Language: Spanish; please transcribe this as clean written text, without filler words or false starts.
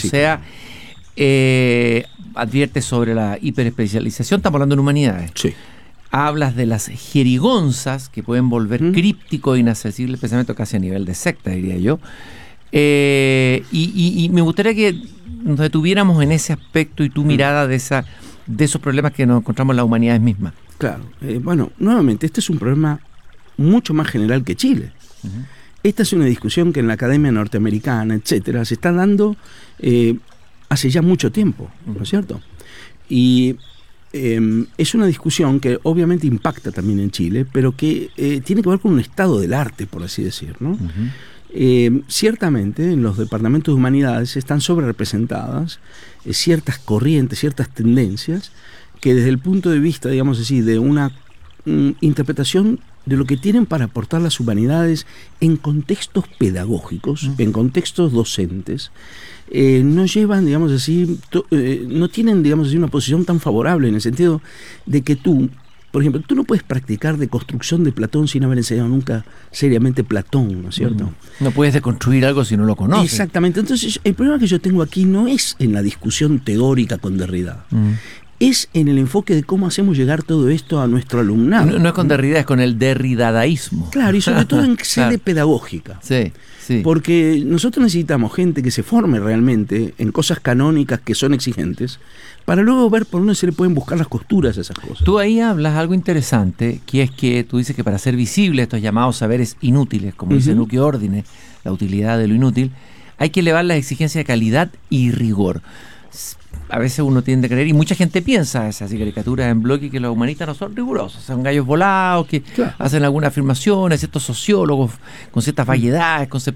Sí, sea, advierte sobre la hiperespecialización, estamos hablando en humanidades. Sí. Hablas de las jerigonzas que pueden volver críptico e inaccesible el pensamiento casi a nivel de secta, diría yo. Y me gustaría que nos detuviéramos en ese aspecto y tu mirada de esos problemas que nos encontramos en las humanidades mismas. Claro. Bueno, nuevamente, este es un problema mucho más general que Chile. Esta es una discusión que en la academia norteamericana, etcétera, se está dando hace ya mucho tiempo, ¿no es cierto? Y es una discusión que obviamente impacta también en Chile, pero que tiene que ver con un estado del arte, por así decir, ¿no? Ciertamente en los departamentos de humanidades están sobrerepresentadas ciertas corrientes, ciertas tendencias que desde el punto de vista, digamos así, de una interpretación de lo que tienen para aportar las humanidades en contextos pedagógicos, en contextos docentes, no llevan, digamos así, no tienen, digamos así, una posición tan favorable en el sentido de que tú, por ejemplo, tú no puedes practicar deconstrucción de Platón sin haber enseñado nunca seriamente Platón, ¿no es cierto? No puedes deconstruir algo si no lo conoces. Exactamente. Entonces, el problema que yo tengo aquí no es en la discusión teórica con Derrida. Es en el enfoque de cómo hacemos llegar todo esto a nuestro alumnado. No es con Derrida, es con el derridadaísmo. Claro, y sobre todo en sede pedagógica. Sí, sí. Porque nosotros necesitamos gente que se forme realmente en cosas canónicas que son exigentes, para luego ver por dónde se le pueden buscar las costuras a esas cosas. Tú ahí hablas algo interesante, que es que tú dices que para ser visibles estos llamados saberes inútiles, como dice Luque Ordine, la utilidad de lo inútil, hay que elevar las exigencias de calidad y rigor. A veces uno tiende a creer, y mucha gente piensa esas caricaturas en bloque, que los humanistas no son rigurosos, son gallos volados que hacen algunas afirmaciones, ciertos sociólogos con ciertas vaguedades,